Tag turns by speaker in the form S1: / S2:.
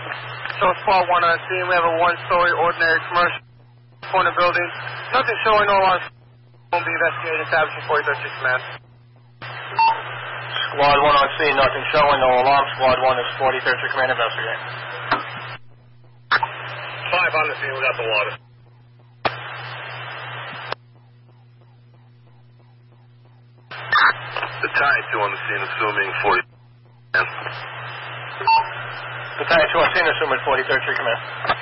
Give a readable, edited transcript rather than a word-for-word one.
S1: So Squad 1 on scene. We have a one-story ordinary commercial corner building. Nothing showing, no alarm. Won't be investigated. Establishing 43rd Command.
S2: Squad 1 on scene. Nothing showing, no alarm. Squad 1 is 43rd Command. Investigate.
S1: 5 on the scene. We got the water.
S3: Battalion 2 on the scene, assuming 40.
S2: Battalion 2 on scene, assuming 43rd Command.